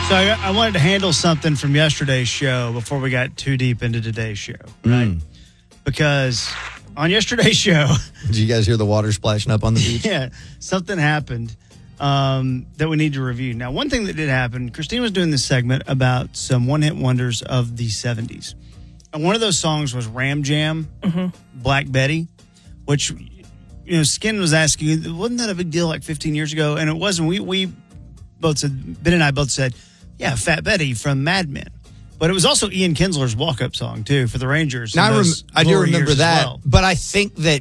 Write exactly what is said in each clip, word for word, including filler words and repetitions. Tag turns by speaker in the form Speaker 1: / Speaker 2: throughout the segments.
Speaker 1: So I, I wanted to handle something from yesterday's show before we got too deep into today's show, right? Mm. Because on yesterday's show...
Speaker 2: Did you guys hear the water splashing up on the beach?
Speaker 1: Yeah, something happened um, that we need to review. Now, one thing that did happen, Christine was doing this segment about some one-hit wonders of the seventies. And one of those songs was Ram Jam, mm-hmm. Black Betty, which, you know, Skin was asking, wasn't that a big deal like fifteen years ago? And it wasn't. We, we both said, Ben and I both said, yeah, Fat Betty from Mad Men. But it was also Ian Kinsler's walk-up song, too, for the Rangers.
Speaker 2: Now, I, rem- I do remember that, well. But I think that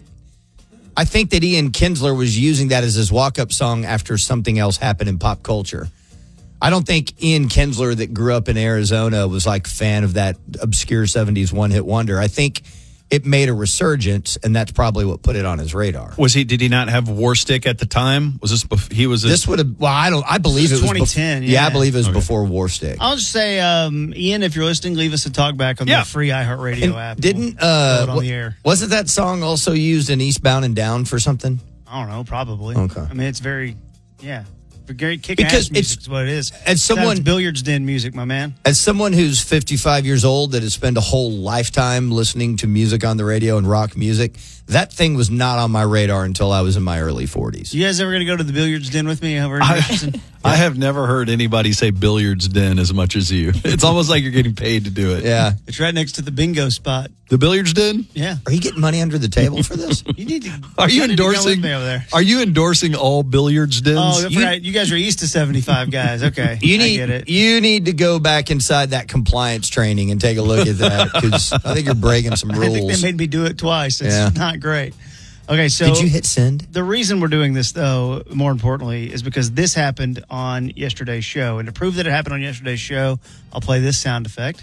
Speaker 2: I think that Ian Kinsler was using that as his walk-up song after something else happened in pop culture. I don't think Ian Kinsler, that grew up in Arizona, was like a fan of that obscure seventies one-hit wonder. I think it made a resurgence, and that's probably what put it on his radar.
Speaker 3: Was he? Did he not have War Stick at the time? Was this? Bef- he was. A-
Speaker 2: this would have. Well, I don't. I believe
Speaker 1: this
Speaker 2: it was
Speaker 1: twenty ten.
Speaker 2: Bef-
Speaker 1: yeah.
Speaker 2: yeah, I believe it was
Speaker 1: okay.
Speaker 2: before War Stick.
Speaker 1: I'll just say, um, Ian, if you're listening, leave us a talk back on yeah. the free iHeartRadio
Speaker 2: and
Speaker 1: app.
Speaker 2: Didn't uh,
Speaker 1: on the air.
Speaker 2: Wasn't that song also used in Eastbound and Down for something?
Speaker 1: I don't know. Probably.
Speaker 2: Okay.
Speaker 1: I mean, it's very, yeah. Very kick
Speaker 2: because
Speaker 1: ass music is what it is.
Speaker 2: As someone,
Speaker 1: That's billiards den music, my man.
Speaker 2: As someone who's fifty-five years old that has spent a whole lifetime listening to music on the radio and rock music, that thing was not on my radar until I was in my early forties.
Speaker 1: You guys ever going to go to the billiards den with me over in
Speaker 3: I, I have never heard anybody say billiards den as much as you. It's almost like you're getting paid to do it.
Speaker 2: Yeah.
Speaker 1: It's right next to the bingo spot.
Speaker 3: The billiards den?
Speaker 1: Yeah.
Speaker 2: Are you getting money under the table for this?
Speaker 1: You need to.
Speaker 3: Are you
Speaker 1: need
Speaker 3: endorsing?
Speaker 1: To go with me over there.
Speaker 3: Are you endorsing all billiards dens?
Speaker 1: Oh, I forgot. You, you guys are east of seventy-five guys. Okay,
Speaker 2: you need.
Speaker 1: I get it.
Speaker 2: You need to go back inside that compliance training and take a look at that because I think you're breaking some rules.
Speaker 1: I think they made me do it twice. It's
Speaker 2: yeah.
Speaker 1: not great. Okay, so
Speaker 2: did you hit send?
Speaker 1: The reason we're doing this, though, more importantly, is because this happened on yesterday's show, and to prove that it happened on yesterday's show, I'll play this sound effect.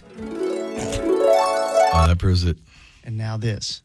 Speaker 3: Oh, that proves it.
Speaker 1: And now this.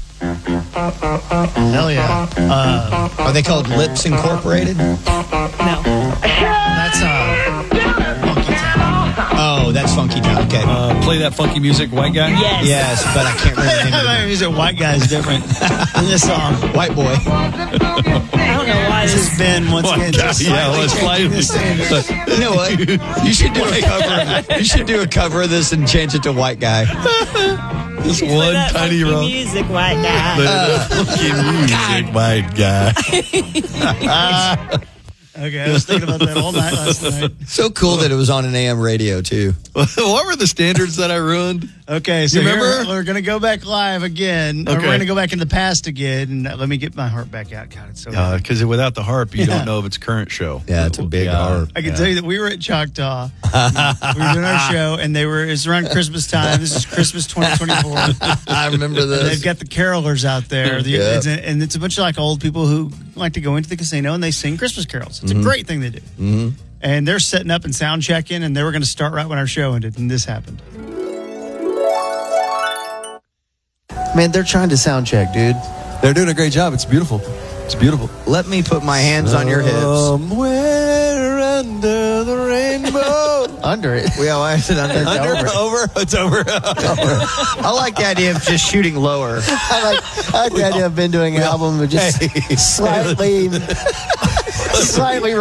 Speaker 1: Hell yeah. Uh,
Speaker 2: Are they called Lips Incorporated?
Speaker 1: No. That's uh, Funky Town.
Speaker 2: Oh, that's Funky Town. Okay.
Speaker 3: Uh, play that funky music, white guy?
Speaker 1: Yes.
Speaker 2: Yes, but I can't remember the name of it.
Speaker 1: Music, white guy is different in this song.
Speaker 2: White boy.
Speaker 1: I don't know why this has been once again.
Speaker 3: Yeah, let's play
Speaker 2: this. You know what? You should do a cover. You should do a cover of this and change it to White Guy.
Speaker 3: This one
Speaker 4: that
Speaker 3: tiny rock.
Speaker 4: Music, white guy.
Speaker 3: The funky music, white guy.
Speaker 1: uh, okay, I was thinking about that all night last night.
Speaker 2: So cool that it was on an A M radio, too.
Speaker 3: What were the standards that I ruined?
Speaker 1: Okay, so
Speaker 3: you remember?
Speaker 1: Here, we're going to go back live again.
Speaker 3: Okay.
Speaker 1: Or we're going to go back in the past again. And let me get my harp back out. God, it's so
Speaker 3: uh, Because without the harp, you
Speaker 1: yeah.
Speaker 3: don't know if it's current show.
Speaker 2: Yeah, it's a big
Speaker 3: yeah.
Speaker 2: harp.
Speaker 1: I can
Speaker 3: yeah.
Speaker 1: tell you that we were at Choctaw. We were doing our show, and they were. It's around Christmas time. This is Christmas twenty twenty-four.
Speaker 2: I remember this.
Speaker 1: They've got the carolers out there, the,
Speaker 2: Yep.
Speaker 1: it's a, and it's a bunch of like old people who like to go into the casino and they sing Christmas carols. It's mm-hmm. a great thing they do.
Speaker 2: Mm-hmm.
Speaker 1: And they're setting up and sound checking, and they were going to start right when our show ended, and this happened.
Speaker 5: Man, they're trying to sound check, dude.
Speaker 6: They're doing a great job. It's beautiful. It's beautiful.
Speaker 2: Let me put my hands on your hips.
Speaker 6: Somewhere under the rainbow.
Speaker 5: Under it.
Speaker 2: Yeah, why is it under?
Speaker 5: It's
Speaker 2: under?
Speaker 5: over.
Speaker 2: Over? It's over. over. I like the idea of just shooting lower.
Speaker 5: I like, I like the idea of Ben doing an album of just
Speaker 2: Hey.
Speaker 5: slightly, slightly